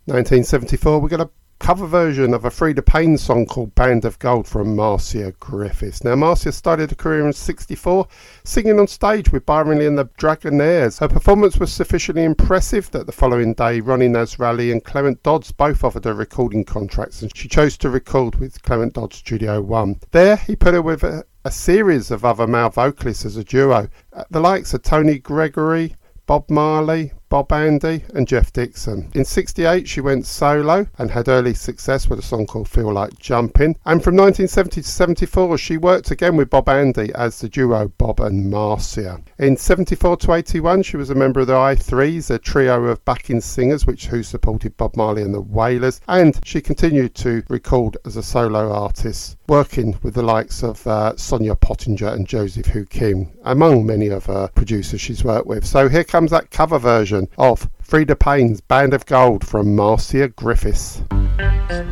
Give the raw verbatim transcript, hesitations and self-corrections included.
nineteen seventy-four, we got a cover version of a Freda Payne song called Band of Gold from Marcia Griffiths. Now, Marcia started a career in sixty-four, singing on stage with Byron Lee and the Dragonaires. Her performance was sufficiently impressive that the following day, Ronnie Nasralli and Clement Dodds both offered her recording contracts, and she chose to record with Clement Dodds Studio One. There, he put her with a, a series of other male vocalists as a duo, the likes of Tony Gregory, Bob Marley, Bob Andy and Jeff Dixon. In sixty-eight she went solo and had early success with a song called Feel Like Jumping, and from nineteen seventy to seventy-four she worked again with Bob Andy as the duo Bob and Marcia. In seventy-four to eighty-one she was a member of the I threes, a trio of backing singers which who supported Bob Marley and the Wailers, and she continued to record as a solo artist, working with the likes of uh, Sonia Pottinger and Joseph Hu Kim, among many of her producers she's worked with. So here comes that cover version of Freda Payne's Band of Gold from Marcia Griffiths.